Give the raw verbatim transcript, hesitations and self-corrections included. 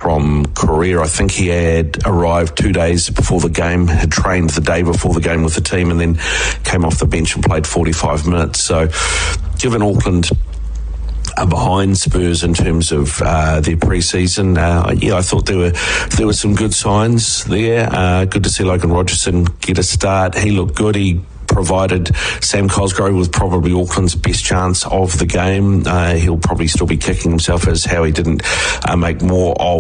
from Korea. I think he had arrived two days before the game, had trained the day before the game with the team, and then came off the bench and played forty-five minutes. So given Auckland are behind Spurs in terms of uh, their pre-season, uh, yeah, I thought there were there were some good signs there. Uh, good to see Logan Rogerson get a start. He looked good. He provided Sam Cosgrove with probably Auckland's best chance of the game. Uh, he'll probably still be kicking himself as how he didn't uh, make more of